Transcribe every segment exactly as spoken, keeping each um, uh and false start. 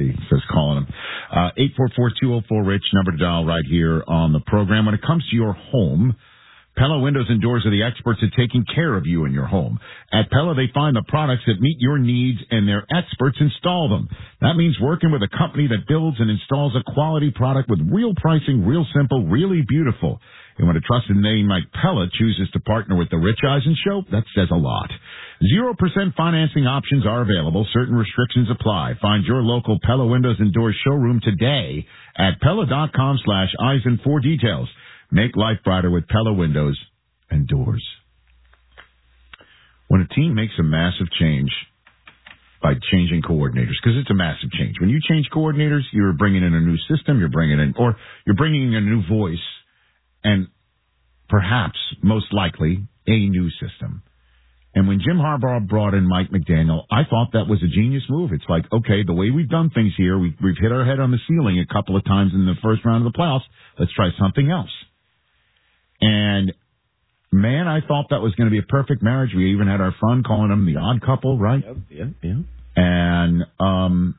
he says calling him. Uh, eight four four, two oh four, RICH, number to dial right here on the program. When it comes to your home, Pella Windows and Doors are the experts at taking care of you and your home. At Pella, they find the products that meet your needs, and their experts install them. That means working with a company that builds and installs a quality product with real pricing, real simple, really beautiful. And when a trusted name like Pella chooses to partner with the Rich Eisen Show, that says a lot. Zero percent financing options are available. Certain restrictions apply. Find your local Pella Windows and Doors showroom today at Pella.com slash Eisen for details. Make life brighter with Pella Windows and Doors. When a team makes a massive change by changing coordinators, because it's a massive change. When you change coordinators, you're bringing in a new system, you're bringing in, or you're bringing in a new voice, and perhaps, most likely, a new system. And when Jim Harbaugh brought in Mike McDaniel, I thought that was a genius move. It's like, okay, the way we've done things here, we, we've hit our head on the ceiling a couple of times in the first round of the playoffs. Let's try something else. And, man, I thought that was going to be a perfect marriage. We even had our fun calling them the odd couple, right? Yep, yep, yep. And um,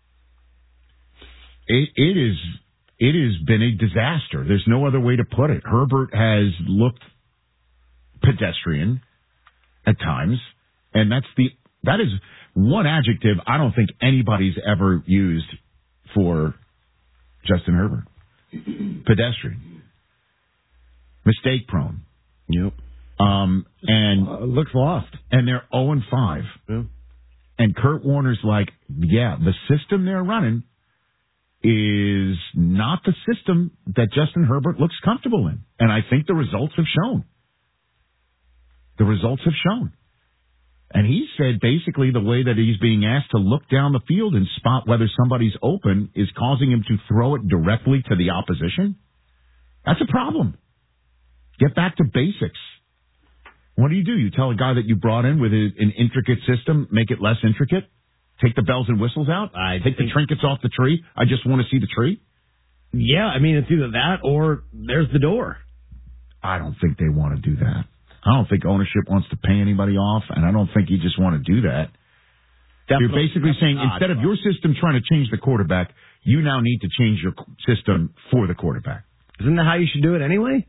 it, it is it has been a disaster. There's no other way to put it. Herbert has looked pedestrian at times, and that's the that is one adjective I don't think anybody's ever used for Justin Herbert. Pedestrian. Mistake prone. Yep. Um, and uh, looks lost. And they're oh and five. Yeah. And Kurt Warner's like, yeah, the system they're running is not the system that Justin Herbert looks comfortable in. And I think the results have shown. The results have shown. And he said basically the way that he's being asked to look down the field and spot whether somebody's open is causing him to throw it directly to the opposition. That's a problem. Get back to basics. What do you do? You tell a guy that you brought in with a, an intricate system, make it less intricate? Take the bells and whistles out? I Take the trinkets off the tree? I just want to see the tree? Yeah, I mean, it's either that or there's the door. I don't think they want to do that. I don't think ownership wants to pay anybody off, and I don't think you just want to do that. Definitely, You're basically saying instead of your system trying to change the quarterback, you now need to change your system for the quarterback. Isn't that how you should do it anyway?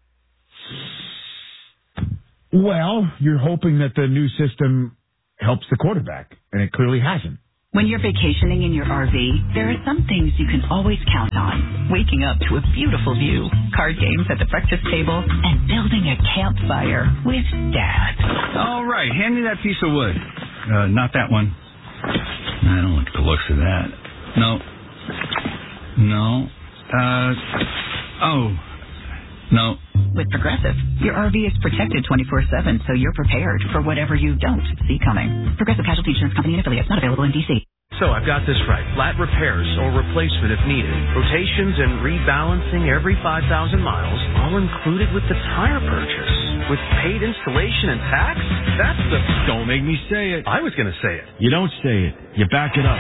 Well, you're hoping that the new system helps the quarterback, and it clearly hasn't. When you're vacationing in your R V, there are some things you can always count on. Waking up to a beautiful view, card games at the breakfast table, and building a campfire with Dad. All right, hand me that piece of wood. Uh, not that one. I don't like the looks of that. No. No. Uh, oh. No. With Progressive, your R V is protected twenty-four seven, so you're prepared for whatever you don't see coming. Progressive Casualty Insurance Company and affiliates, not available in D C. So I've got this right. Flat repairs or replacement if needed. Rotations and rebalancing every five thousand miles, all included with the tire purchase. With paid installation and tax? That's the... Don't make me say it. I was going to say it. You don't say it. You back it up.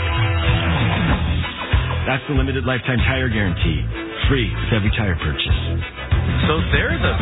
That's the limited lifetime tire guarantee. Free with every tire purchase. So they're the...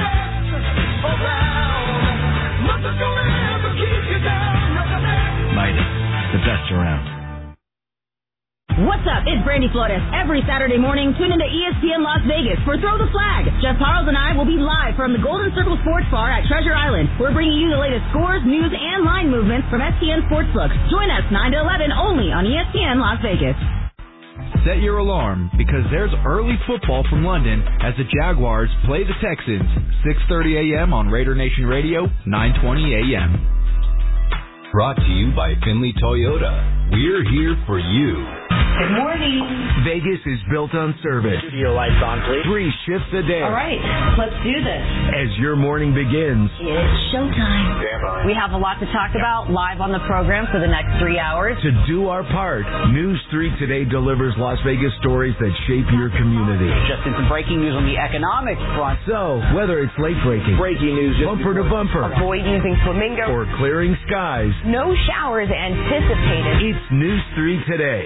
Mighty. The best around. What's up? It's Brandy Flores. Every Saturday morning, tune into E S P N Las Vegas for Throw the Flag. Jeff Parles and I will be live from the Golden Circle Sports Bar at Treasure Island. We're bringing you the latest scores, news, and line movements from S P N Sportsbook. Join us nine to eleven only on E S P N Las Vegas. Set your alarm because there's early football from London as the Jaguars play the Texans. six thirty a.m. on Raider Nation Radio, nine twenty a.m. Brought to you by Finley Toyota. We're here for you. Good morning. Vegas is built on service. Studio lights on, please. Three shifts a day. All right, let's do this. As your morning begins. It's showtime. We have a lot to talk about live on the program for the next three hours. To do our part, News three Today delivers Las Vegas stories that shape your community. Just in some breaking news on the economic front. So, whether it's late breaking, breaking news, bumper to bumper, avoid using flamingo, or clearing skies, no showers anticipated. It's News three Today.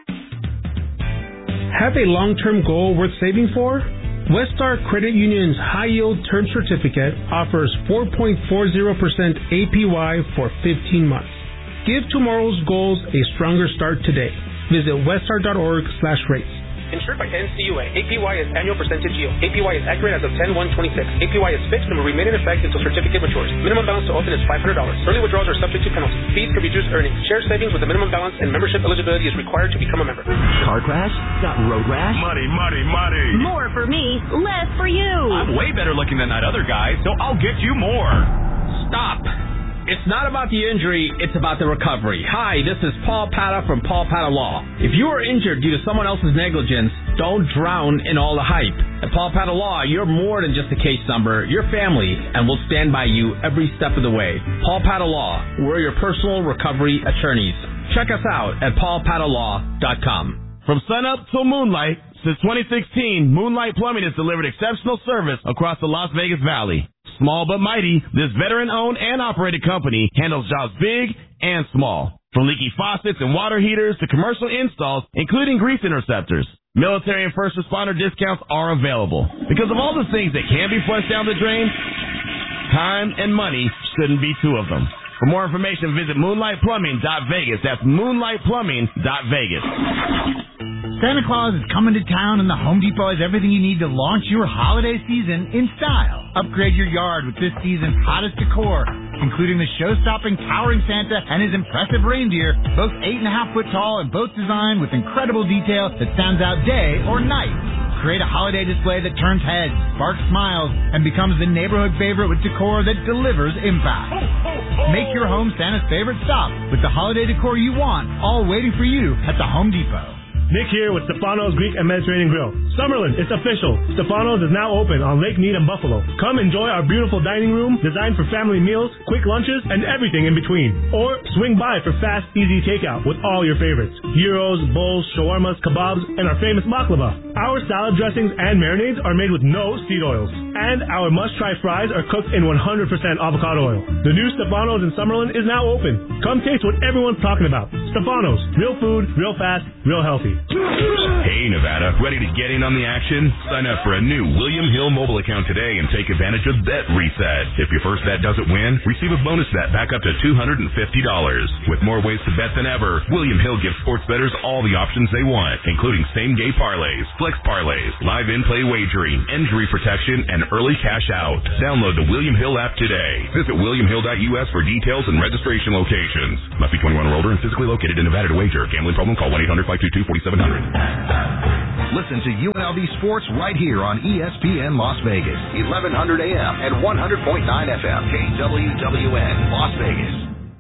Have a long-term goal worth saving for? Westar Credit Union's high-yield term certificate offers four point four zero percent A P Y for fifteen months. Give tomorrow's goals a stronger start today. Visit westar.org slash race. Insured by N C U A. A P Y is annual percentage yield. A P Y is accurate as of ten one twenty-six. A P Y is fixed and will remain in effect until certificate matures. Minimum balance to open is five hundred dollars. Early withdrawals are subject to penalties. Fees can reduce earnings. Share savings with a minimum balance and membership eligibility is required to become a member. Car crash? Got road rash? Money, money, money. More for me, less for you. I'm way better looking than that other guy, so I'll get you more. Stop. It's not about the injury, it's about the recovery. Hi, this is Paul Pata from Paul Pata Law. If you are injured due to someone else's negligence, don't drown in all the hype. At Paul Pata Law, you're more than just a case number. You're family, and we'll stand by you every step of the way. Paul Pata Law, we're your personal recovery attorneys. Check us out at paul pata law dot com. From sunup till moonlight, since twenty sixteen, Moonlight Plumbing has delivered exceptional service across the Las Vegas Valley. Small but mighty, this veteran-owned and operated company handles jobs big and small. From leaky faucets and water heaters to commercial installs, including grease interceptors. Military and first responder discounts are available. Because of all the things that can be flushed down the drain, time and money shouldn't be two of them. For more information, visit moonlight plumbing dot vegas. That's moonlight plumbing dot vegas. Santa Claus is coming to town, and the Home Depot has everything you need to launch your holiday season in style. Upgrade your yard with this season's hottest decor, including the show-stopping towering Santa and his impressive reindeer, both eight and a half foot tall and both designed with incredible detail that stands out day or night. Create a holiday display that turns heads, sparks smiles, and becomes the neighborhood favorite with decor that delivers impact. Make your home Santa's favorite stop with the holiday decor you want, all waiting for you at the Home Depot. Nick here with Stefano's Greek and Mediterranean Grill. Summerlin, it's official. Stefano's is now open on Lake Mead and Buffalo. Come enjoy our beautiful dining room designed for family meals, quick lunches, and everything in between. Or swing by for fast, easy takeout with all your favorites. Gyros, bowls, shawarmas, kebabs, and our famous baklava. Our salad dressings and marinades are made with no seed oils. And our must-try fries are cooked in one hundred percent avocado oil. The new Stefano's in Summerlin is now open. Come taste what everyone's talking about. Stefano's. Real food, real fast, real healthy. Hey, Nevada, ready to get in on the action? Sign up for a new William Hill mobile account today and take advantage of Bet Reset. If your first bet doesn't win, receive a bonus bet back up to two hundred fifty dollars. With more ways to bet than ever, William Hill gives sports bettors all the options they want, including same-game parlays, flex parlays, live in-play wagering, injury protection, and early cash out. Download the William Hill app today. Visit william hill dot u s for details and registration locations. Must be twenty-one or older and physically located in Nevada to wager. Gambling problem? Call one eight hundred five two two four seven zero zero. Listen to U N L V Sports right here on E S P N Las Vegas, eleven hundred A M and one hundred point nine F M, K W W N, Las Vegas.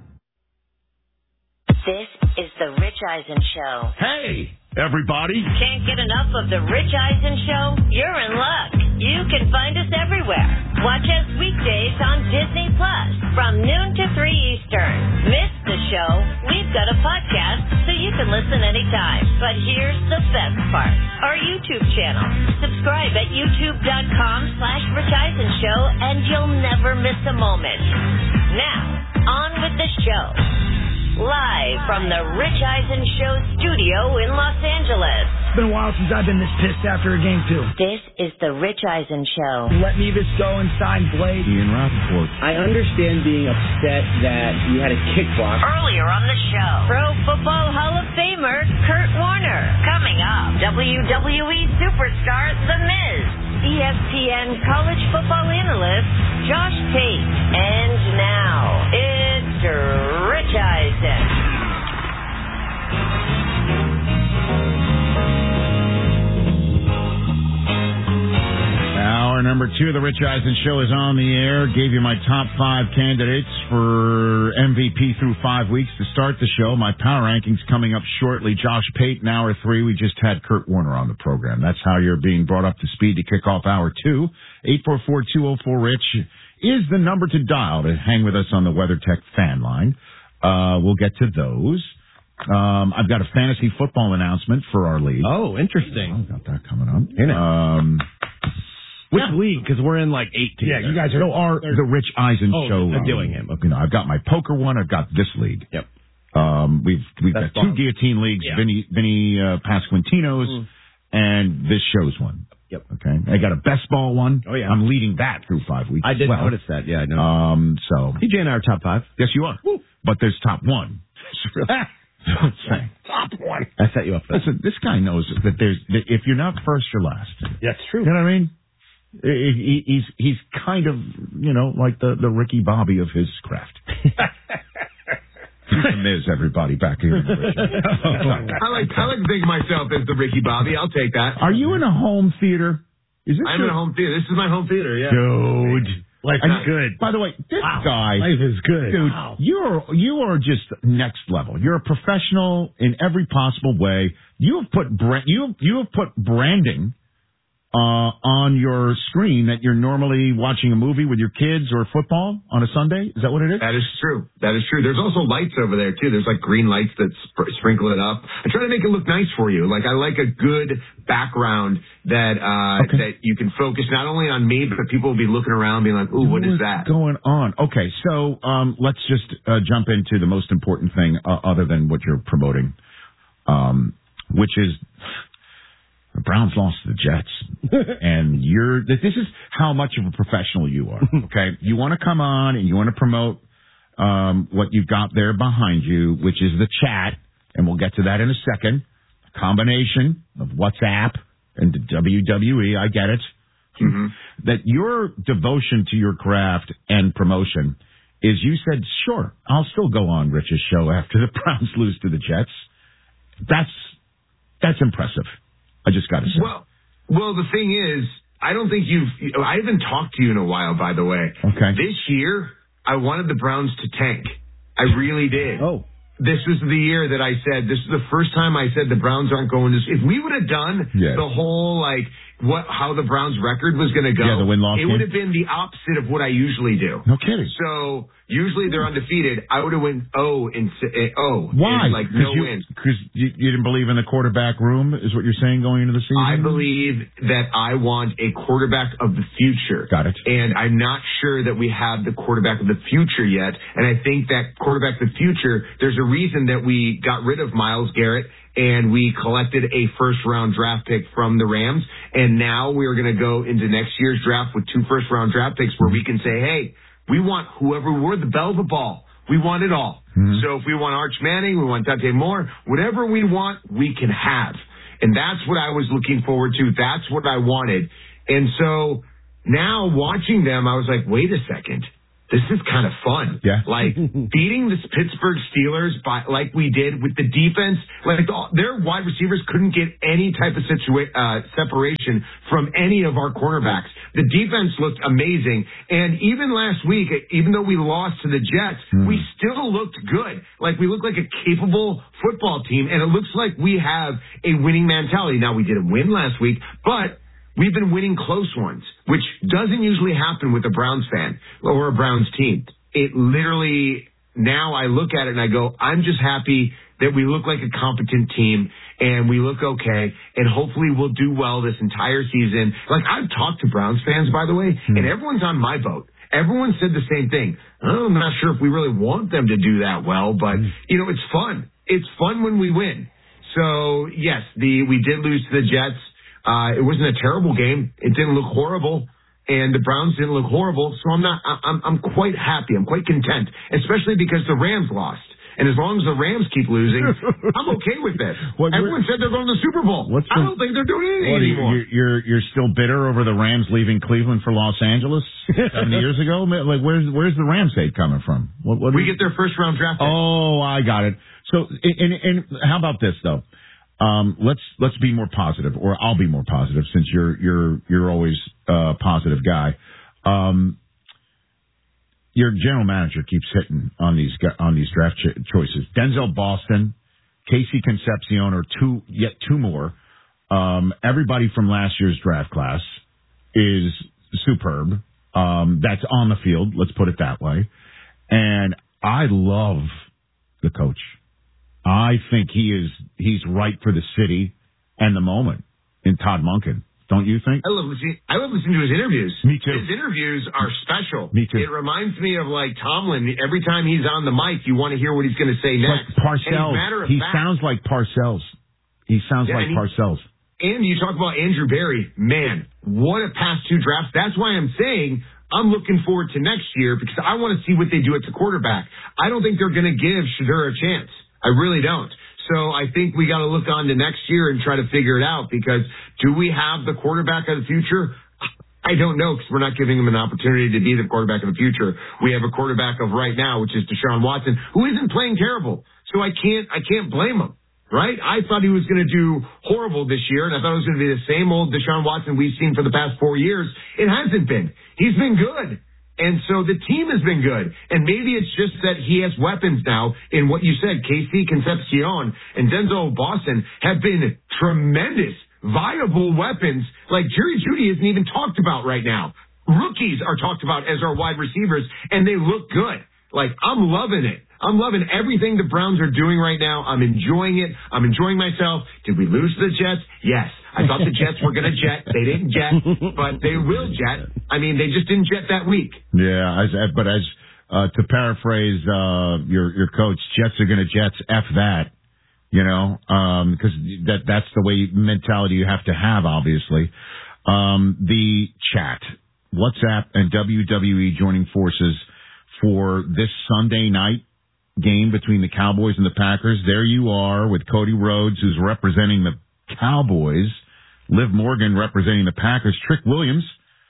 This is the Rich Eisen Show. Hey, everybody. Can't get enough of the Rich Eisen Show? You're in luck. You can find us everywhere. Watch us weekdays on Disney Plus from noon to three Eastern. Miss the show? We've got a podcast so you can listen anytime. But here's the best part. Our YouTube channel. Subscribe at youtube.com slash Rich Eisen Show and you'll never miss a moment. Now, on with the show. Live from the Rich Eisen Show studio in Los Angeles. It's been a while since I've been this pissed after a game, too. This is the Rich Eisen Show. Let Nevis go and sign Blade. Ian Rappaport. I understand being upset that you had a kick block. Earlier on the show, Pro Football Hall of Famer Kurt Warner. Coming up, W W E superstar The Miz. E S P N college football analyst Josh Tate. And now, it's Rich Eisen. Hour number two of the Rich Eisen Show is on the air. Gave you my top five candidates for M V P through five weeks to start the show. My power rankings coming up shortly. Josh Pate in hour three. We just had Kurt Warner on the program. That's how you're being brought up to speed to kick off hour two. eight four four, two oh four, RICH is the number to dial to hang with us on the WeatherTech fan line. Uh, we'll get to those. Um, I've got a fantasy football announcement for our league. Oh, interesting. I've got that coming up. In it. Um, Which yeah. league? Because we're in like eight teams. Yeah, you guys are no, our, the Rich Eisen oh, Show. I'm doing him. Okay. You know, I've got my poker one. I've got this league. Yep. Um, we've we've That's got two fun. guillotine leagues, Yeah. Vinny Vinny uh, Pasquantino's, Mm. and this show's one. Yep. Okay. I got a best ball one. Oh yeah. I'm leading that through five weeks. I did well. notice that. Yeah, I know. Um. So P J and I are top five. yes, you are. Woo. But there's top one. Top one. I set you up for that. Listen, this guy knows that there's that if you're not first, you're last. That's true. You know what I mean? He, he, he's he's kind of, you know, like the, the Ricky Bobby of his craft. He's the Miz, everybody, back here. I like I like to think of myself as the Ricky Bobby. I'll take that. Are you in a home theater? Is this I'm your... in a home theater. This is my home theater, yeah. Dude. Life is good. By the way, this wow. guy... Life is good. Dude, wow. you're, you are just next level. You're a professional in every possible way. You have put, brand, you, you have put branding... Uh, on your screen that you're normally watching a movie with your kids or football on a Sunday? Is that what it is? That is true. That is true. There's also lights over there, too. There's like green lights that sp- sprinkle it up. I try to make it look nice for you. Like, I like a good background that uh, okay. that you can focus not only on me, but people will be looking around being like, ooh, what What's is that? going on? Okay, so um, let's just uh, jump into the most important thing uh, other than what you're promoting, um, which is... The Browns lost to the Jets, and you're. This is how much of a professional you are. Okay, you want to come on and you want to promote um, what you've got there behind you, which is the chat, and we'll get to that in a second. A combination of WhatsApp and the W W E. I get it. Mm-hmm. That your devotion to your craft and promotion is. You said, sure, I'll still go on Rich's show after the Browns lose to the Jets. That's that's impressive. I just got to say. Well, well, the thing is, I don't think you've. I haven't talked to you in a while, by the way. Okay. This year, I wanted the Browns to tank. I really did. Oh. This was the year that I said, this is the first time I said the Browns aren't going to. If we would have done yes. the whole, like, what how the Browns record was going to go, yeah, the win-loss it game. would have been the opposite of what I usually do. No kidding. So, usually they're undefeated. I would have went oh and oh. Why? And, like, no you, wins. Because you, you didn't believe in the quarterback room, is what you're saying going into the season? I believe that I want a quarterback of the future. Got it. And I'm not sure that we have the quarterback of the future yet. And I think that quarterback of the future, there's a reason that we got rid of Myles Garrett and we collected a first-round draft pick from the Rams. And now we are going to go into next year's draft with two first-round draft picks where we can say, hey, we want whoever we're the bell of the ball. We want it all. Mm-hmm. So if we want Arch Manning, we want Dante Moore, whatever we want, we can have. And that's what I was looking forward to. That's what I wanted. And so now watching them, I was like, wait a second. This is kind of fun. Yeah. Like beating the Pittsburgh Steelers by like we did with the defense. Like the, their wide receivers couldn't get any type of situa- uh, separation from any of our cornerbacks. The defense looked amazing. And even last week, even though we lost to the Jets, mm. we still looked good. Like we looked like a capable football team. And it looks like we have a winning mentality. Now we didn't win last week, but we've been winning close ones, which doesn't usually happen with a Browns fan or a Browns team. It literally, now I look at it and I go, I'm just happy that we look like a competent team and we look okay, and hopefully we'll do well this entire season. Like, I've talked to Browns fans, by the way, hmm. and everyone's on my boat. Everyone said the same thing. I'm not sure if we really want them to do that well, but, hmm. you know, it's fun. It's fun when we win. So, yes, the we did lose to the Jets. Uh, it wasn't a terrible game. It didn't look horrible, and the Browns didn't look horrible. So I'm not. I'm. I'm quite happy. I'm quite content, especially because the Rams lost. And as long as the Rams keep losing, I'm okay with this. What, Everyone said they're going to the Super Bowl. I don't think they're doing anything what, anymore. You're, you're you're still bitter over the Rams leaving Cleveland for Los Angeles seven years ago. Like where's where's the Rams hate coming from? What, what we is, get their first round draft pick. Oh, I got it. So and, and how about this though? Um, let's let's be more positive, or I'll be more positive since you're you're you're always a positive guy. Um, your general manager keeps hitting on these on these draft cho- choices. Denzel Boston, Casey Concepcion, or two yet two more. Um, everybody from last year's draft class is superb. Um, that's on the field. Let's put it that way. And I love the coach. I think he is he's right for the city and the moment in Todd Monken. Don't you think? I love listening. I love listening to his interviews. Me too. His interviews are special. Me too. It reminds me of like Tomlin. Every time he's on the mic, you want to hear what he's going to say next. Like Parcells. He fact, sounds like Parcells. He sounds yeah, like and Parcells. He, and you talk about Andrew Berry. Man, what a past two drafts. That's why I'm saying I'm looking forward to next year because I want to see what they do at the quarterback. I don't think they're going to give Shedeur a chance. I really don't. So I think we got to look on to next year and try to figure it out, because do we have the quarterback of the future? I don't know, because we're not giving him an opportunity to be the quarterback of the future. We have a quarterback of right now, which is Deshaun Watson, who isn't playing terrible. So I can't, I can't blame him, right? I thought he was going to do horrible this year, and I thought it was going to be the same old Deshaun Watson we've seen for the past four years. It hasn't been. He's been good. And so the team has been good. And maybe it's just that he has weapons now in what you said. K C Concepcion and Denzel Boston have been tremendous, viable weapons. Like Jerry Jeudy isn't even talked about right now. Rookies are talked about as our wide receivers, and they look good. Like, I'm loving it. I'm loving everything the Browns are doing right now. I'm enjoying it. I'm enjoying myself. Did we lose to the Jets? Yes. I thought the Jets were going to jet. They didn't jet, but they will jet. I mean, they just didn't jet that week. Yeah, as, but as uh, to paraphrase uh, your your coach, Jets are going to Jets. F that, you know, because um, that that's the way mentality you have to have. Obviously, um, the chat, WhatsApp, and W W E joining forces for this Sunday night game between the Cowboys and the Packers. There you are with Cody Rhodes, who's representing the Cowboys, Liv Morgan representing the Packers, Trick Williams,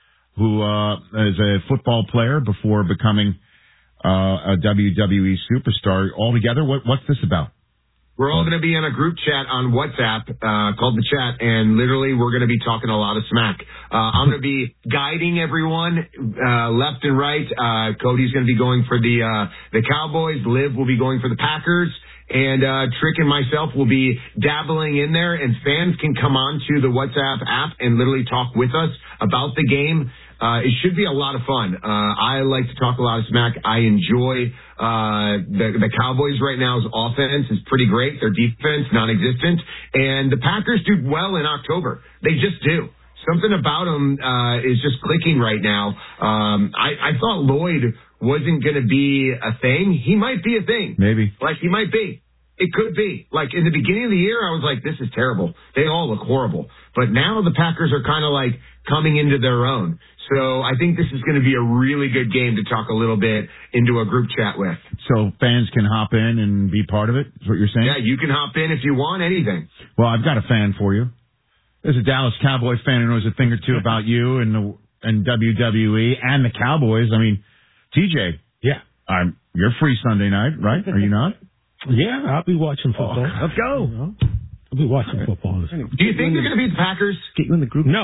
who uh, is a football player before becoming uh, a W W E superstar. All together, what, what's this about? We're all going to be in a group chat on WhatsApp uh, called The Chat, and literally we're going to be talking a lot of smack. Uh, I'm going to be guiding everyone uh, left and right. Uh, Cody's going to be going for the uh, the Cowboys. Liv will be going for the Packers. And uh, Trick and myself will be dabbling in there, and fans can come on to the WhatsApp app and literally talk with us about the game. Uh, it should be a lot of fun. Uh, I like to talk a lot of smack. I enjoy uh, the, the Cowboys right now's offense is pretty great. Their defense, non-existent. And the Packers do well in October. They just do. Something about them uh, is just clicking right now. Um, I, I thought Lloyd wasn't going to be a thing. He might be a thing. Maybe. Like, he might be. It could be. Like, in the beginning of the year, I was like, this is terrible. They all look horrible. But now the Packers are kind of like coming into their own. So I think this is going to be a really good game to talk a little bit into a group chat with. So fans can hop in and be part of it, is what you're saying? Yeah, you can hop in if you want, anything. Well, I've got a fan for you. There's a Dallas Cowboy fan who knows a thing or two about you and the and W W E and the Cowboys. I mean, T J. Yeah. I'm, you're free Sunday night, right? Are you not? Yeah, I'll be watching football. Oh, let's go. I'll be watching football. Do you think they're going to beat the Packers? Get you in the group? No.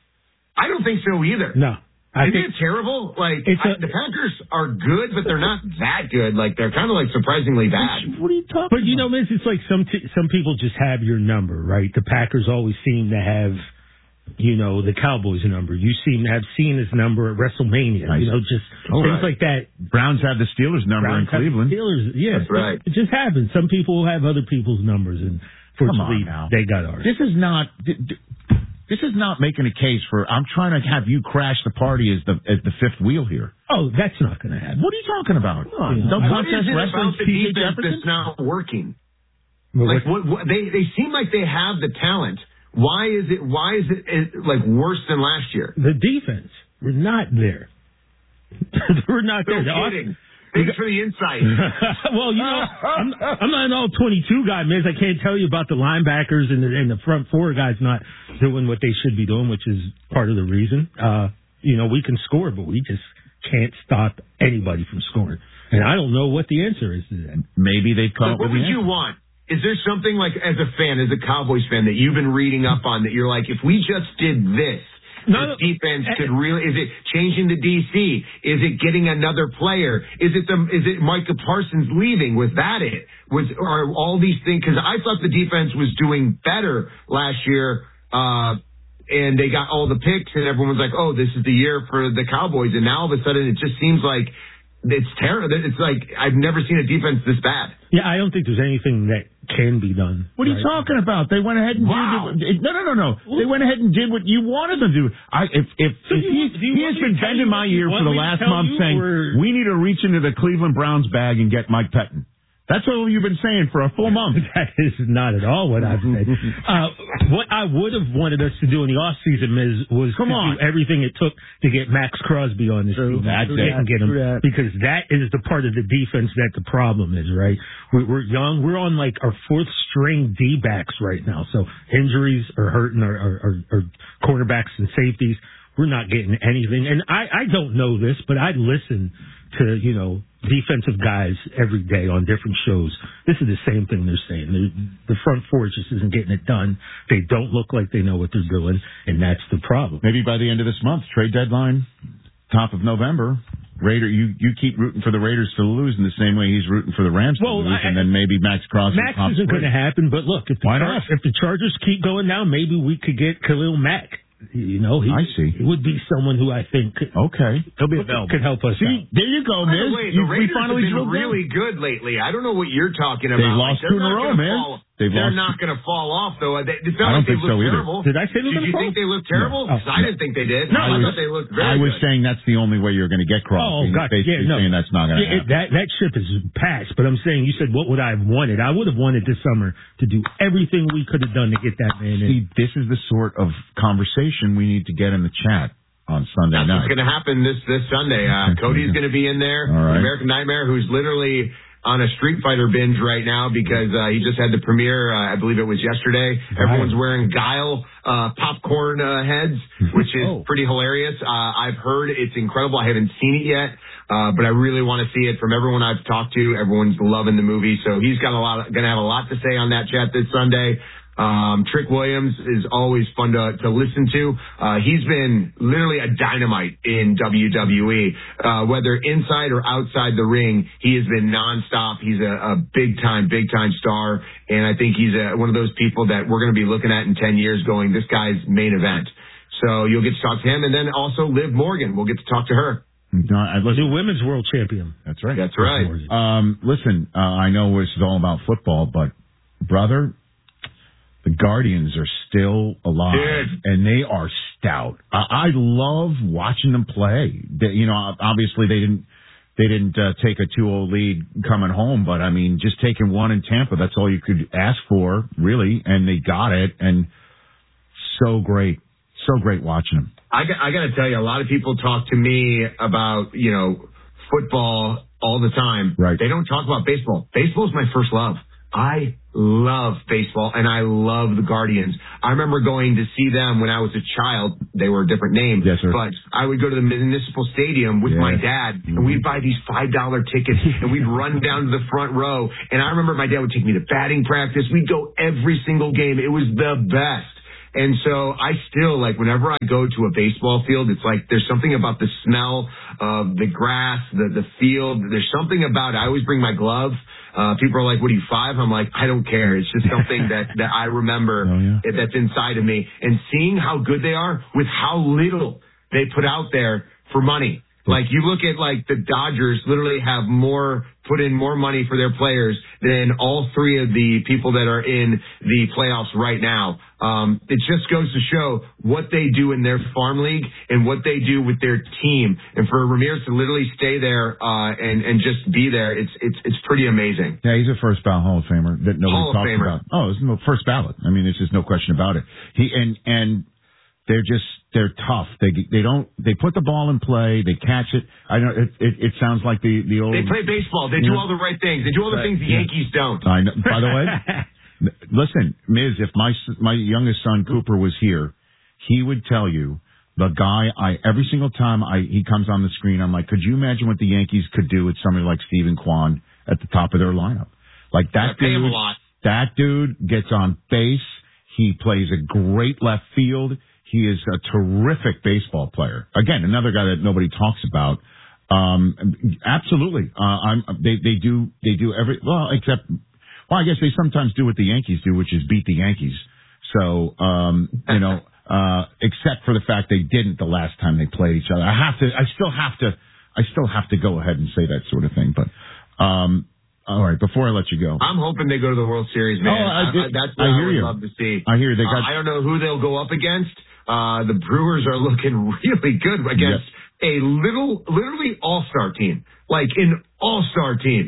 I don't think so either. No. I Isn't think it terrible? Like, it's I, a, the Packers are good, but they're not that good. Like, they're kind of like surprisingly bad. What are you talking But, you know, Vince, it's like some t- some people just have your number, right? The Packers always seem to have, you know, the Cowboys number. You seem to have Cena's number at WrestleMania. Nice. You know, just All things right. like that. Browns have the Steelers number Browns in Cleveland. Steelers, yeah. That's right. It just happens. Some people have other people's numbers, and fortunately, they got ours. This is not... This is not making a case for, I'm trying to have you crash the party as the as the fifth wheel here. Oh, that's not going to happen. What are you talking about? Oh, Don't what contest is it wrestling about the P J defense Jefferson? that's not working? Well, like, what, what, they they seem like they have the talent. Why is it why is it, it like worse than last year? The defense, we're not there. we're not no there. Kidding. Thanks for the insight. Well, you know, I'm, I'm not an all twenty-two guy, Miz. I can't tell you about the linebackers and the, and the front four guys not doing what they should be doing, which is part of the reason. Uh, you know, we can score, but we just can't stop anybody from scoring. And I don't know what the answer is to that. Maybe they've come like, up with what would the you want? Is there something like, as a fan, as a Cowboys fan, that you've been reading up on that you're like, if we just did this, No, the defense could really, is it changing the D C? Is it getting another player? Is it the, is it Micah Parsons leaving? Was that it? Was, are all these things, cause I thought the defense was doing better last year, uh, and they got all the picks and everyone was like, oh, this is the year for the Cowboys. And now all of a sudden it just seems like it's terrible. It's like, I've never seen a defense this bad. Yeah, I don't think there's anything that can be done. What are you right? talking about? They went ahead and Wow. did no, no, no, no. They went ahead and did what you wanted them to do. I, if if, So if you he, want- do you he want has me been to tell bending you my what you ear want for the me to last tell month you, saying or- we need to reach into the Cleveland Browns bag and get Mike Pettin. That's what you've been saying for a full month. That is not at all what I've said. uh, what I would have wanted us to do in the off season, Miz, was Come to on. do everything it took to get Max Crosby on this team. That's We it. didn't get him True that. because that is the part of the defense that the problem is, right? We're, we're young. We're on like our fourth string D backs right now. So injuries are hurting our, our, our, our cornerbacks and safeties. We're not getting anything. And I, I don't know this, but I listen to, you know, defensive guys every day on different shows. This is the same thing they're saying. They're, the front four just isn't getting it done. They don't look like they know what they're doing, and that's the problem. Maybe by the end of this month, trade deadline, top of November, Raider, you, you keep rooting for the Raiders to lose in the same way he's rooting for the Rams to Well, lose, I- and then maybe Max Crosby. Max pops isn't going to free. happen, but look, if the, Why Char- not? if the Chargers keep going down, maybe we could get Khalil Mack. You know, he, I see. He would be someone who I think could, Okay. he'll be available. Could help us See, out. there you go, By Miz. the way, You- the we Raiders finally have been drilled down. really good lately. I don't know what you're talking about. They've lost Like, two in a they're not row, gonna man. fall- They've They're lost- not going to fall off, though. They, it's I not don't like they think look so either. terrible. Did I say they Did were you gonna think fall? they looked terrible? No. 'Cause I didn't think they did. No, I I thought they looked very I was good. saying that's the only way you're going to get Crosby. Oh, God, Basically yeah, no. saying that's not going to Yeah, happen. it- that that ship is past. But I'm saying, you said, what would I have wanted? I would have wanted this summer to do everything we could have done to get that man in. See, this is the sort of conversation we need to get in the chat on Sunday That's night. what's going to happen this this Sunday. Uh, Cody's going to be in there. All right. American Nightmare, who's literally on a Street Fighter binge right now because uh, he just had the premiere. Uh, I believe it was yesterday. Everyone's wearing Guile uh, popcorn uh, heads, which is Oh. pretty hilarious. Uh, I've heard it's incredible. I haven't seen it yet, uh, but I really want to see it. From everyone I've talked to, everyone's loving the movie. So he's got a lot, going to have a lot to say on that chat this Sunday. Um, Trick Williams is always fun to, to listen to. Uh, he's been literally a dynamite in W W E. Uh, whether inside or outside the ring, he has been nonstop. He's a, a big time, big time star. And I think he's a, one of those people that we're going to be looking at in ten years going, this guy's main event. So you'll get to talk to him. And then also Liv Morgan. We'll get to talk to her. No, I, listen, New women's world champion. that's right. That's right. Um, listen, uh, I know this is all about football, but brother, the Guardians are still alive, Dude. and they are stout. I, I love watching them play. They, you know, obviously they didn't they didn't uh, take a two oh lead coming home, but I mean, just taking one in Tampa, that's all you could ask for, really, and they got it, and so great, so great watching them. I got, I got to tell you, a lot of people talk to me about, you know, football all the time. Right. They don't talk about baseball. Baseball's my first love. I love baseball, and I love the Guardians. I remember going to see them when I was a child. They were a different name. Yes, sir. But I would go to the municipal stadium with Yeah. my dad, and we'd buy these five dollar tickets, and we'd run down to the front row. And I remember my dad would take me to batting practice. We'd go every single game. It was the best. And so I still, like, whenever I go to a baseball field, it's like there's something about the smell of the grass, the, the field. There's something about it. I always bring my glove. Uh, people are like, what are you, five? I'm like, I don't care. It's just something that, that I remember Oh, yeah. that's inside of me. And seeing how good they are with how little they put out there for money. Like, you look at, like, the Dodgers literally have more, put in more money for their players than all three of the people that are in the playoffs right now. Um, it just goes to show what they do in their farm league and what they do with their team. And for Ramirez to literally stay there, uh, and, and just be there, it's, it's, it's pretty amazing. Yeah, he's a first ballot Hall of Famer that nobody Hall of talks Famer. about. Oh, it's no first ballot. I mean, it's just no question about it. He and and they're just they're tough. They they don't they put the ball in play. They catch it. I know it. It, it sounds like the the old. They play baseball. They do all the right things. They do all the Right, things the yeah. Yankees don't. I know. By the way, listen, Miz, if my s- my youngest son Cooper was here, he would tell you the guy. I every single time I he comes on the screen, I'm like, could you imagine what the Yankees could do with somebody like Stephen Kwan at the top of their lineup? Like that Yeah, pay him dude. a lot. That dude gets on base. He plays a great left field. He is a terrific baseball player. Again, another guy that nobody talks about. Um, absolutely. Uh, I'm, they, they do, they do every, well, except, well, I guess they sometimes do what the Yankees do, which is beat the Yankees. So, um, you know, uh, except for the fact they didn't the last time they played each other. I have to, I still have to, I still have to go ahead and say that sort of thing. But, um, all right, before I let you go. I'm hoping they go to the World Series, man. Oh, I did- that's I what I, hear would you. love to see. I hear they got- Uh, I don't know who they'll go up against. Uh, the Brewers are looking really good against a little, literally all-star team, like an all-star team.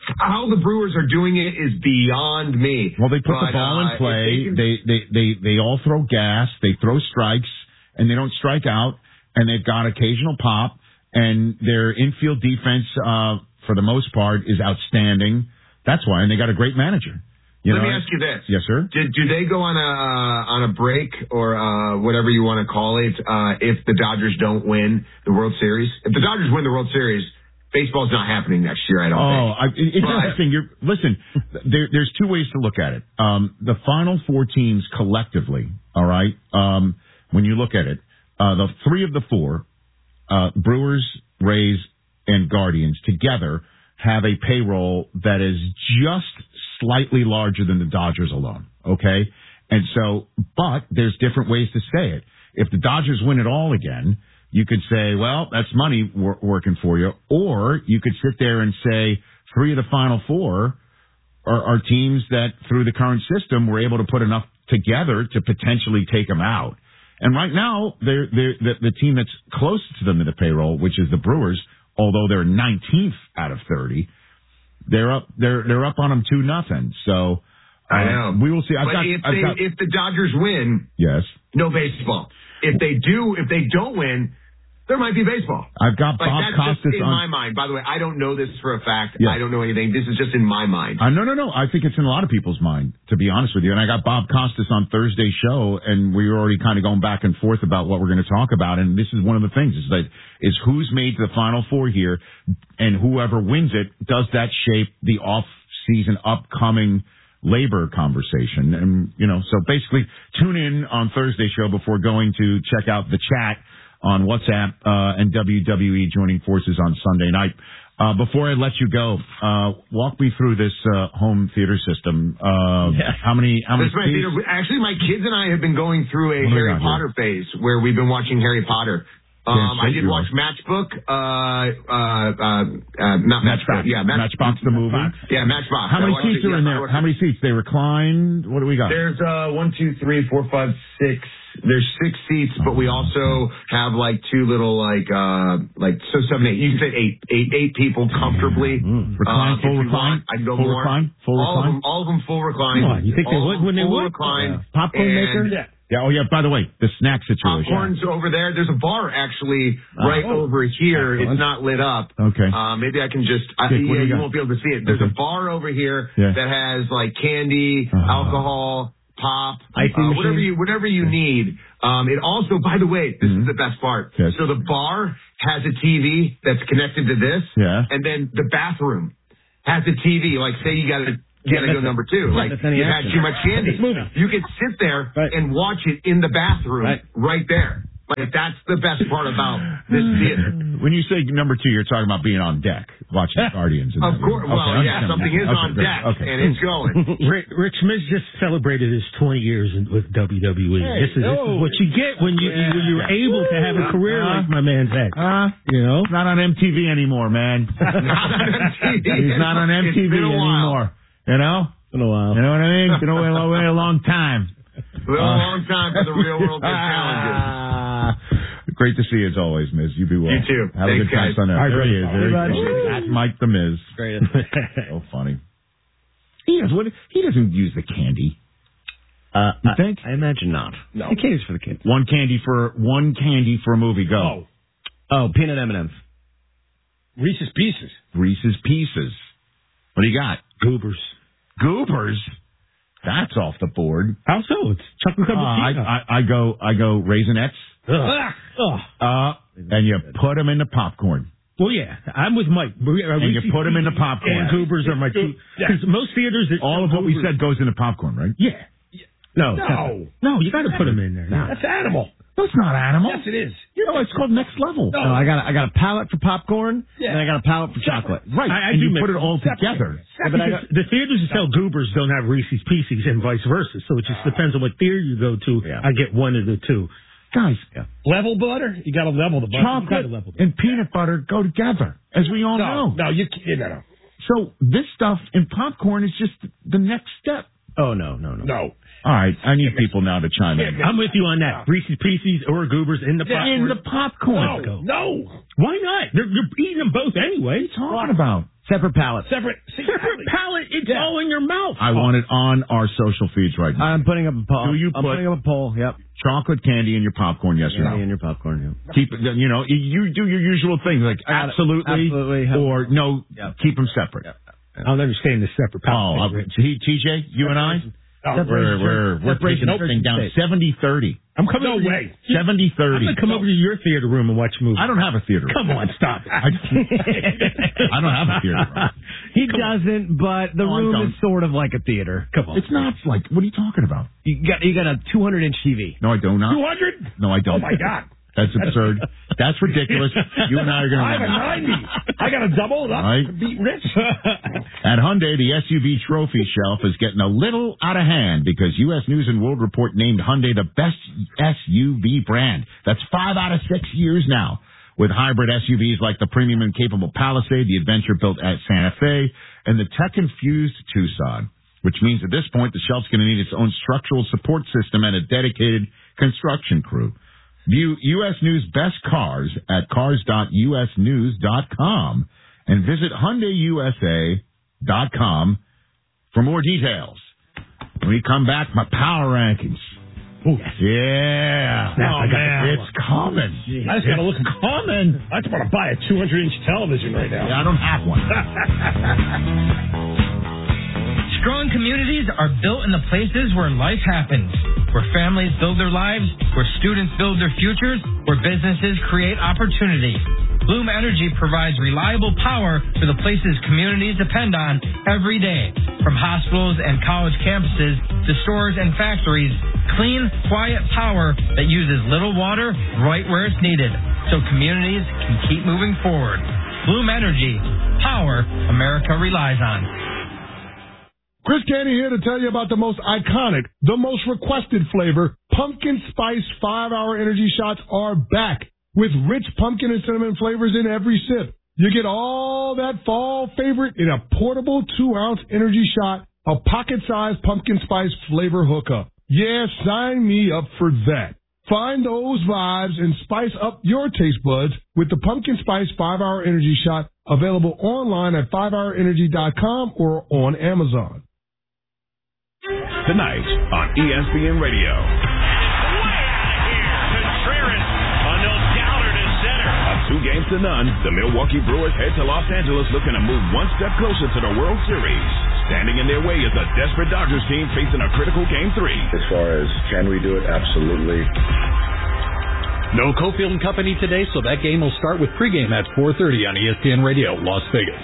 how the Brewers are doing it is beyond me. Well, they put but, the ball uh, in play. They, can... they, they, they, they all throw gas. They throw strikes, and they don't strike out. And they've got occasional pop. And their infield defense, uh, for the most part, is outstanding. That's why. And they got a great manager. You Let know? me ask you this. Yes, sir? Do, do they go on a uh, on a break or uh, whatever you want to call it uh, if the Dodgers don't win the World Series? If the Dodgers win the World Series, baseball's not happening next year, I don't oh, think. I, it, it's but, interesting. You're, listen, there, there's two ways to look at it. Um, the final four teams collectively, all right, um, when you look at it, uh, the three of the four, uh, Brewers, Rays, and Guardians together have a payroll that is just slightly larger than the Dodgers alone, okay? And so, but there's different ways to say it. If the Dodgers win it all again, you could say, well, that's money wor- working for you. Or you could sit there and say three of the final four are, are teams that, through the current system, were able to put enough together to potentially take them out. And right now, they're, they're, the, the team that's closest to them in the payroll, which is the Brewers, although they're nineteenth out of thirty, they're up. They're they're up on them two nothing. So uh, I know we will see. I've but got, if I've they got, if the Dodgers win, yes, no baseball. If they do, if they don't win, there might be baseball. I've got like, Bob that's Costas just in on my mind. By the way, I don't know this for a fact. Yeah. I don't know anything. This is just in my mind. Uh, no, no, no. I think it's in a lot of people's mind, to be honest with you. And I got Bob Costas on Thursday's show, and we were already kind of going back and forth about what we're going to talk about. And this is one of the things: is that is who's made the Final Four here, and whoever wins it, does that shape the off-season upcoming labor conversation? And you know, so basically, tune in on Thursday's show before going to check out the chat on WhatsApp uh, and W W E joining forces on Sunday night. Uh, before I let you go, uh, walk me through this uh, home theater system. Uh, yeah. How many? How many? This my theater, actually, my kids and I have been going through a Harry Potter here? phase where we've been watching Harry Potter. Um, I did watch Matchbook, uh, uh, uh, uh, not Matchbook, yeah, Match, Matchbox the movie. Yeah, Matchbox. How many seats it, are in there? How many seats? They recline? What do we got? There's uh, one, two, three, four, five, six. There's six seats, but we also have like two little like uh like so seven, eight. You can fit eight, eight, eight people comfortably. Mm. Recline, um, full recline. Want, I can go full more. recline. Full all recline. Of them, all of them full recline. Come on, you think all they would when they full would? recline. Yeah. Popcorn maker. Yeah. Yeah. Oh, yeah. By the way, the snack situation. Popcorn's over there. There's a bar actually right oh. over here. Excellent. It's not lit up. Okay. Uh, maybe I can just. I, Dick, yeah, you, you won't be able to see it. There's okay. a bar over here yeah. that has like candy, uh-huh. alcohol, pop, uh, whatever you whatever you need. Um, it also, by the way, this mm-hmm. is the best part. Yes. So the bar has a T V that's connected to this. Yeah. And then the bathroom has a T V. Like, say you got to. You gotta go number two. Like, you had too much candy. You could sit there right. and watch it in the bathroom right, right there. Like, that's the best part about this theater. When you say number two, you're talking about being on deck, watching Guardians. Of course. Well, okay, yeah, something is okay, on great. deck, okay. and it's going. Rick, Rick Smith just celebrated his twenty years with W W E. Hey, this, is, no. this is what you get when, you, yeah. when you're yeah. able to have a career uh, like my man's had. Uh, you know? Not on M T V anymore, man. Not on M T V. He's not on M T V anymore. You know? Been a while. You know what I mean? Been away, away a long time. Been a long time for the real world big challenges. Great to see you as always, Miz. You be well. You too. Have Thanks, a good time, guys. son. There he is. There he is. At Mike the Miz. Great. So funny. He does what? He doesn't use the candy. Uh, you think? I, I imagine not. No. The candy's for the kids. One candy for one candy for a movie. Go. Oh, oh peanut M and M's. Reese's Pieces. Reese's Pieces. What do you got? Goobers. Goobers. That's off the board. How so? It's chocolate covered uh, I, I, I go. I go Raisinets. Ugh. Ugh. Uh, and you put them in the popcorn. Well, yeah, I'm with Mike. And you put them in the popcorn. And Goobers are my two. Because yeah. most theaters, that all of what we said goes in the popcorn, right? Yeah. No, no, no. You got to put them in there. No. That's animal. No, it's not animal. Yes, it is. You know, it's called next level. No, I got a, I got a palette for popcorn, yeah. and I got a palette for chocolate. Right, I, I and do you put it all separate. together. Yeah, but I, the theaters that sell Goobers don't have Reese's Pieces and vice versa, so it just depends on what theater you go to. Yeah. I get one of the two. Guys, yeah. level butter? You got to level the butter. Chocolate level and peanut butter go together, as we all no, know. No, you can't. No, no. So this stuff in popcorn is just the next step. Oh, no, no, no. No. All right, I need people now to chime in. I'm with you on that. Reese's Pieces or Goobers in the popcorn. In the popcorn. No, no. Why not? They're, you're eating them both anyway. What are you talking about? Separate pallets. Separate. Separate palate. It's Yeah. all in your mouth. I want it on our social feeds right now. I'm putting up a poll. Do you I'm put- putting up a poll, yep. Chocolate candy in your popcorn, yes or Candy no? in your popcorn, yep. Keep it, you know, you do your usual things like I got it. absolutely, Absolutely. or no, Yep. keep them separate. Yep. I don't understand the separate palate. Oh, uh, T- TJ, you and I, Oh, we're we're we're Separation taking this church thing and down state. seventy thirty. I'm coming No over to- way. seventy I'm thirty. going to come over to your theater room and watch movies. I don't have a theater. Come on, stop. I, I don't have a theater. room. He doesn't, but the No, I room don't. is sort of like a theater. Come on. It's not like, what are you talking about? You got you got a two hundred inch T V. No, I do not. two hundred? No, I don't. Oh, my God. That's absurd. That's ridiculous. You and I are going I have a to. ninety. I got to double it up Right. to beat Rich. At Hyundai, the S U V trophy shelf is getting a little out of hand because U S News and World Report named Hyundai the best S U V brand. That's five out of six years now. With hybrid S U Vs like the premium and capable Palisade, the adventure-built at Santa Fe, and the tech-infused Tucson, which means at this point the shelf's going to need its own structural support system and a dedicated construction crew. View U S News Best Cars at cars dot u s news dot com and visit Hyundai U S A dot com for more details. When we come back, my power rankings. Ooh, Yeah. Snap, Oh, I got man. the- It's coming. I just got to look. Coming. I just want to buy a two hundred inch television right now. Yeah, I don't have one. Strong communities are built in the places where life happens, where families build their lives, where students build their futures, where businesses create opportunity. Bloom Energy provides reliable power for the places communities depend on every day. From hospitals and college campuses to stores and factories, clean, quiet power that uses little water right where it's needed, so communities can keep moving forward. Bloom Energy, power America relies on. Chris Candy here to tell you about the most iconic, the most requested flavor. Pumpkin Spice five hour Energy Shots are back with rich pumpkin and cinnamon flavors in every sip. You get all that fall favorite in a portable two ounce energy shot, a pocket-sized pumpkin spice flavor hookup. Yeah, sign me up for that. Find those vibes and spice up your taste buds with the Pumpkin Spice five hour Energy Shot, available online at five hour energy dot com or on Amazon. Tonight on E S P N Radio. Contreras, a no-doubter to center. On two games to none, the Milwaukee Brewers head to Los Angeles looking to move one step closer to the World Series. Standing in their way is a desperate Dodgers team facing a critical Game three. As far as can we do it, absolutely. No Cofield and Company today, so that game will start with pregame at four thirty on E S P N Radio, Las Vegas.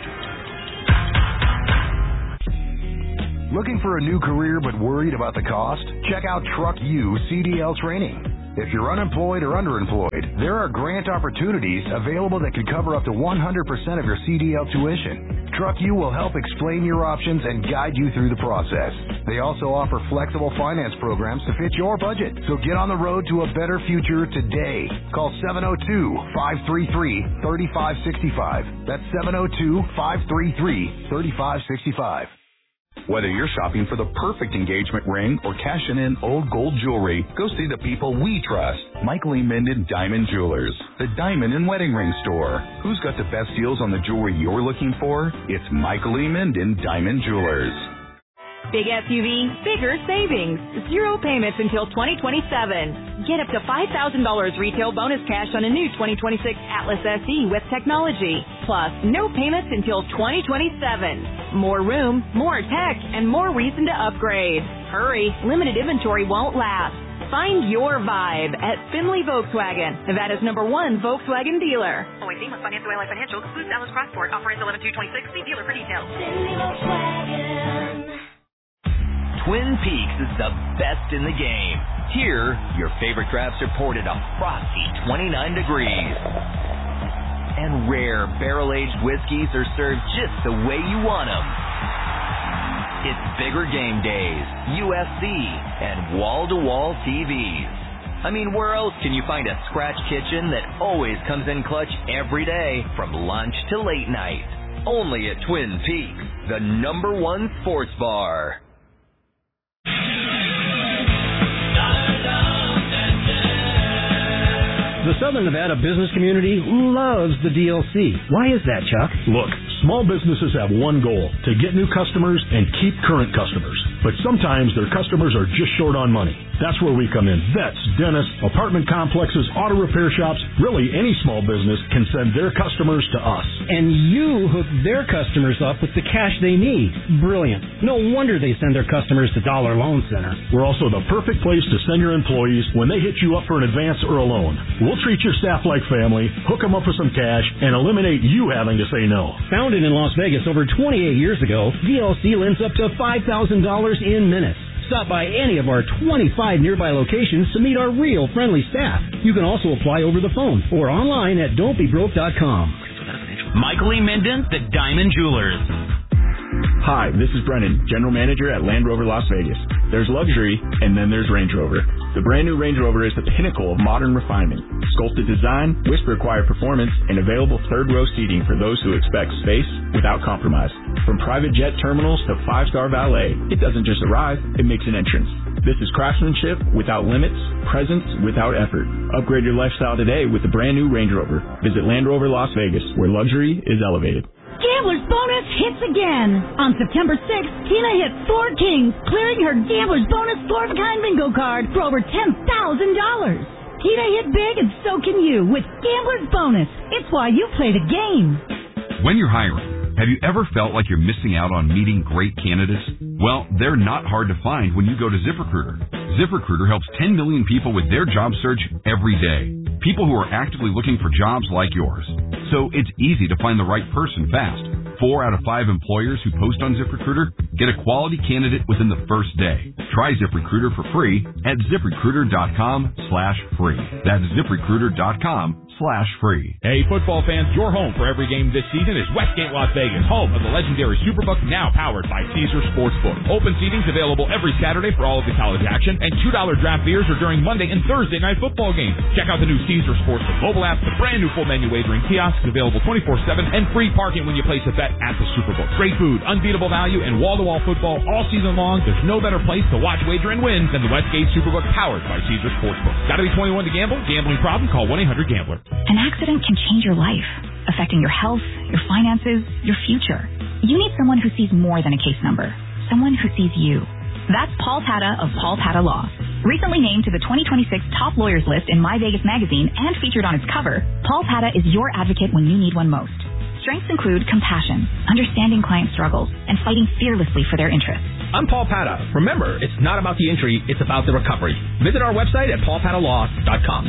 Looking for a new career but worried about the cost? Check out Truck U C D L Training. If you're unemployed or underemployed, there are grant opportunities available that could cover up to one hundred percent of your C D L tuition. Truck U will help explain your options and guide you through the process. They also offer flexible finance programs to fit your budget. So get on the road to a better future today. Call seven oh two, five three three, three five six five. That's seven oh two, five three three, three five six five. Whether you're shopping for the perfect engagement ring or cashing in old gold jewelry, go see the people we trust. Michael E. Minden Diamond Jewelers, the diamond and wedding ring store. Who's got the best deals on the jewelry you're looking for? It's Michael E. Minden Diamond Jewelers. Big S U V, bigger savings. Zero payments until twenty twenty-seven. Get up to five thousand dollars retail bonus cash on a new twenty twenty-six Atlas S E with technology. Plus, no payments until twenty twenty-seven. More room, more tech, and more reason to upgrade. Hurry, limited inventory won't last. Find your vibe at Finley Volkswagen, Nevada's number one Volkswagen dealer. Always seen with Financial Ally Financial, excludes Dallas Crossport. Offer ends eleven two twenty-six. See dealer for details. Finley Volkswagen. Twin Peaks is the best in the game. Here, your favorite drafts are poured at a frosty twenty-nine degrees. And rare barrel-aged whiskeys are served just the way you want them. It's bigger game days, U F C, and wall-to-wall T Vs. I mean, where else can you find a scratch kitchen that always comes in clutch every day from lunch to late night? Only at Twin Peaks, the number one sports bar. Southern Nevada business community loves the D L C. Why is that, Chuck? Look, small businesses have one goal, to get new customers and keep current customers. But sometimes their customers are just short on money. That's where we come in. Vets, dentists, apartment complexes, auto repair shops, really any small business can send their customers to us. And you hook their customers up with the cash they need. Brilliant. No wonder they send their customers to Dollar Loan Center. We're also the perfect place to send your employees when they hit you up for an advance or a loan. We'll treat your staff like family, hook them up with some cash, and eliminate you having to say no. Founded in Las Vegas over twenty-eight years ago, D L C lends up to five thousand dollars in minutes. Stop by any of our twenty-five nearby locations to meet our real friendly staff. You can also apply over the phone or online at don't be broke dot com. Michael E. Minden, the Diamond Jewelers. Hi, this is Brennan, General Manager at Land Rover Las Vegas. There's luxury, and then there's Range Rover. The brand new Range Rover is the pinnacle of modern refinement. Sculpted design, whisper-quiet performance, and available third-row seating for those who expect space without compromise. From private jet terminals to five-star valet, it doesn't just arrive, it makes an entrance. This is craftsmanship without limits, presence without effort. Upgrade your lifestyle today with the brand new Range Rover. Visit Land Rover Las Vegas, where luxury is elevated. Gambler's Bonus hits again. On September sixth, Tina hit four kings, clearing her Gambler's Bonus four-of-a-kind bingo card for over ten thousand dollars. Tina hit big, and so can you with Gambler's Bonus. It's why you play the game. When you're hiring, have you ever felt like you're missing out on meeting great candidates? Well, they're not hard to find when you go to ZipRecruiter. ZipRecruiter helps ten million people with their job search every day. People who are actively looking for jobs like yours. So it's easy to find the right person fast. Four out of five employers who post on ZipRecruiter get a quality candidate within the first day. Try ZipRecruiter for free at ZipRecruiter.com slash free. That's ZipRecruiter.com slash free. Hey, football fans, your home for every game this season is Westgate Las Vegas, home of the legendary Superbook, now powered by Caesar Sportsbook. Open seatings available every Saturday for all of the college action, and two dollar draft beers are during Monday and Thursday night football games. Check out the new Caesar Sportsbook mobile app, the brand new full menu wagering kiosks available twenty-four seven, and free parking when you place a bet at the Superbook. Great food, unbeatable value, and wall-to-wall football all season long. There's no better place to watch, wager, and win than the Westgate Superbook, powered by Caesar Sportsbook. Gotta be twenty-one to gamble. Gambling problem? Call one eight hundred gambler. An accident can change your life, affecting your health, your finances, your future. You need someone who sees more than a case number, someone who sees you. That's Paul Pata of Paul Pata Law. Recently named to the twenty twenty-six Top Lawyers list in My Vegas magazine and featured on its cover, Paul Pata is your advocate when you need one most. Strengths include compassion, understanding client struggles, and fighting fearlessly for their interests. I'm Paul Pata. Remember, it's not about the injury, it's about the recovery. Visit our website at paul pata law dot com.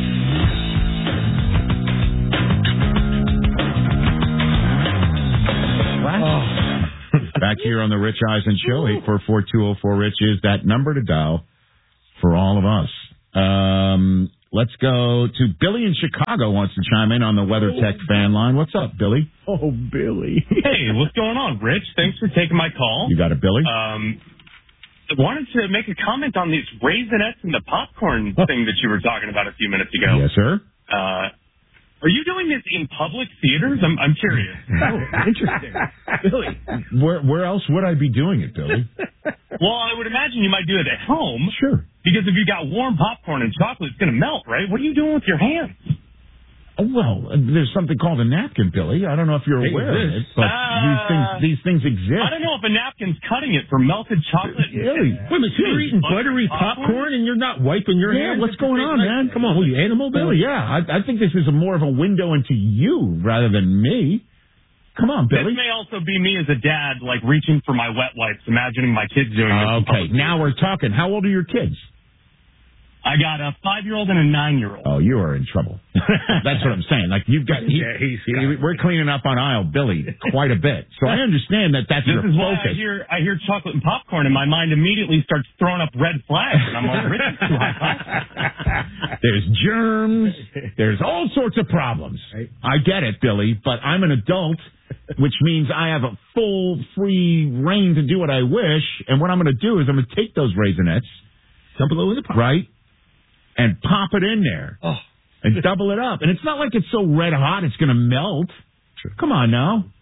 Oh. Back here on the Rich Eisen Show, eight four four, two oh four, RICH is that number to dial for all of us. Um, let's go to Billy in Chicago wants to chime in on the WeatherTech fan line. What's up, Billy? Oh, Billy. Hey, what's going on, Rich? Thanks for taking my call. You got it, Billy? Um, I wanted to make a comment on these Raisinets and the popcorn thing that you were talking about a few minutes ago. Yes, sir. Uh, are you doing this in public theaters? I'm, I'm curious. Oh, interesting. Billy. Where, where else would I be doing it, Billy? Well, I would imagine you might do it at home. Sure. Because if you got warm popcorn and chocolate, it's going to melt, right? What are you doing with your hands? Oh, well, there's something called a napkin, Billy. I don't know if you're They aware of exist. it, but Uh, these things these things exist. I don't know if a napkin's cutting it for melted chocolate. Really? Wait a minute, you're eating buttery popcorn and you're not wiping your Yeah, hands? what's going on, man? Come on, were you animal, Billy? Yeah, I, I think this is a more of a window into you rather than me. Come on, Billy. This may also be me as a dad, like reaching for my wet wipes, imagining my kids doing this. Okay, now we're talking. How old are your kids? I got a five-year-old and a nine-year-old. Oh, you are in trouble. That's what I'm saying. Like you've got, he, Yeah, he's he- we're cleaning up on aisle Billy quite a bit. So I understand that that's This your is why focus. I hear I hear chocolate and popcorn, and my mind immediately starts throwing up red flags. And I'm like, Rich, it's too high. There's germs. There's all sorts of problems. I get it, Billy, but I'm an adult, which means I have a full, free reign to do what I wish. And what I'm going to do is I'm going to take those Raisinets, dump it in the pot, right, and pop it in there Oh. and double it up. And it's not like it's so red hot it's going to melt. Come on now.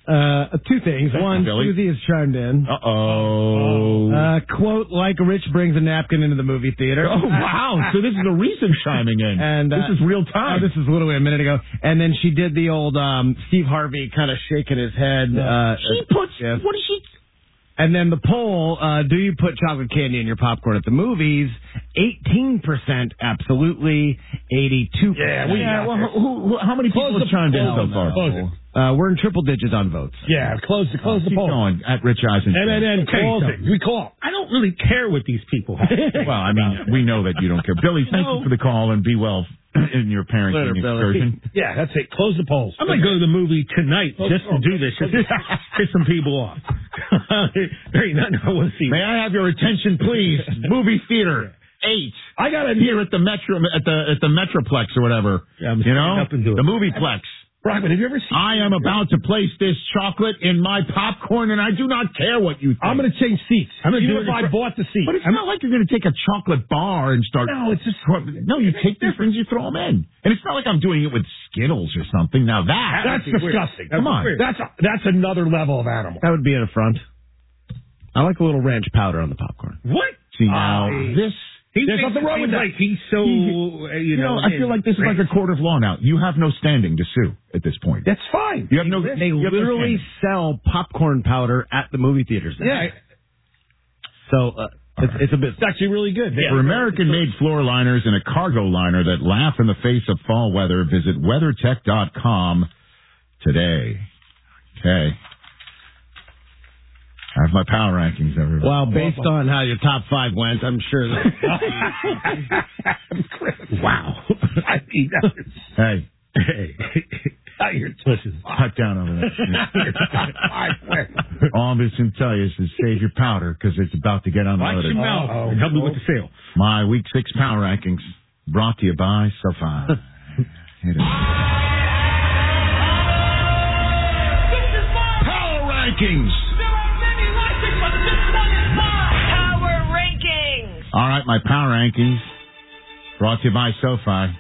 Uh, two things. One, Billy. Susie has chimed in. Uh-oh. Uh, quote, like Rich brings a napkin into the movie theater. Oh, wow. So this is a recent chiming in. And uh, this is real time. Oh, this is literally a minute ago. And then she did the old um, Steve Harvey kind of shaking his head. Uh, she puts, yeah. what is she? And then the poll, uh, do you put chocolate candy in your popcorn at the movies? eighteen percent absolutely, eighty-two percent. Yeah, we, yeah well, who, who, how many people have chimed in so far? Uh, we're in triple digits on votes. Yeah, close the close uh, the keep poll. Going at Rich Eisen. And then Okay, closing. so- We call. I don't really care what these people have. Well, I mean, we know that you don't care. Billy, thank No. you for the call, and be well in your parenting Later, Billy. excursion. Yeah, that's it. Close the polls. I might go to the movie tonight Oh, just to oh, do this, just to piss some people off. There ain't nothing I want to see. May I have your attention, please? Movie theater eight. I got to Here at the Metro, at the at the Metroplex or whatever. Yeah, I'm you know, up and do it. the Movieplex. Brockman, have you ever seen? I am about to place this chocolate in my popcorn, and I do not care what you think. I'm going to change seats. I'm gonna Even do if it I for- bought the seat. But it's not like you're going to take a chocolate bar and start. No, it's just No, you take these things, you throw them in, and it's not like I'm doing it with Skittles or something. Now that That's disgusting. Come on. That's a, that's another level of animal. That would be an affront. I like a little ranch powder on the popcorn. What? See now Uh, this. He There's makes nothing it wrong with seem that. Like he's so, uh, You you, know, I feel like this is like a court of law now. You have no standing to sue at this point. That's fine. You have no. They you have no literally standing. sell popcorn powder at the movie theaters now. Yeah. So uh, it's, it's a bit. It's actually really good. For American-made floor liners and a cargo liner that laugh in the face of fall weather, visit WeatherTech dot com today. Okay. I have my power rankings, everybody. Well, based on how your top five went, I'm sure that. Wow. I mean, that is, Hey, Hey, you're listen. cut down over there. All I'm just going to tell you is to save your powder because it's about to get Watch unloaded. your mouth Uh-oh. and help me with the sale. My week six power rankings brought to you by SoFi. Hit it. Power rankings. Power rankings. All right, my power rankings brought to you by SoFi.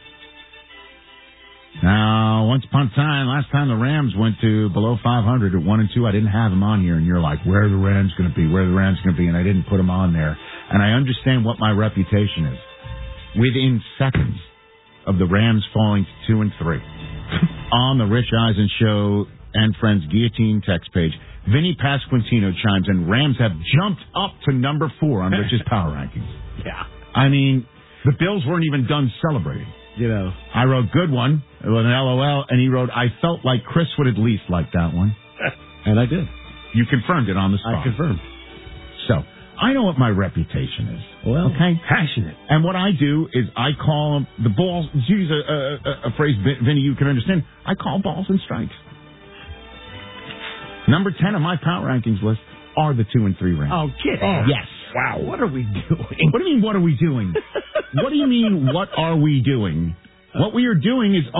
Now, once upon a time, last time the Rams went to below five hundred at one and two, I didn't have them on here, and you're like, where are the Rams going to be? Where are the Rams going to be? And I didn't put them on there. And I understand what my reputation is. Within seconds of the Rams falling to two and three, on the Rich Eisen Show and Friends Guillotine text page, Vinny Pasquantino chimes in, Rams have jumped up to number four on Rich's power rankings. Yeah. I mean, the Bills weren't even done celebrating. You know. I wrote good one with an L O L, and he wrote, I felt like Chris would at least like that one. And I did. You confirmed it on the spot. I confirmed. So, I know what my reputation is. Well, okay? Passionate. And what I do is I call them the balls, to use a, a, a phrase, Vinny, you can understand, I call balls and strikes. Number ten on my power rankings list are the two and three Rams. Oh, kid. Oh, yes. Wow. What are we doing? What do you mean, what are we doing? What do you mean, what are we doing? What we are doing is